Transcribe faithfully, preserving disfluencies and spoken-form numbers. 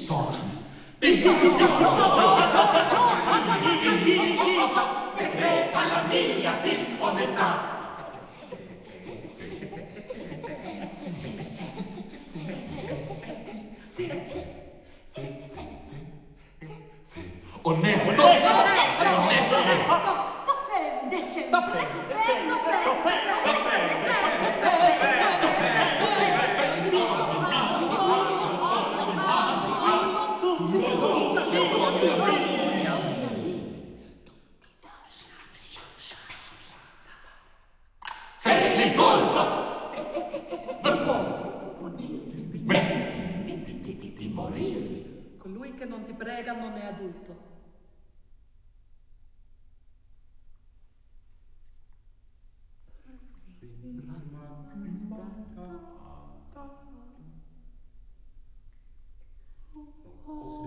Decreta la mia disonestà. Onesto! Onesto! T'offende Sei l'insulto! Non può punirmi di morire. Colui che non ti prega non è adulto. Oh.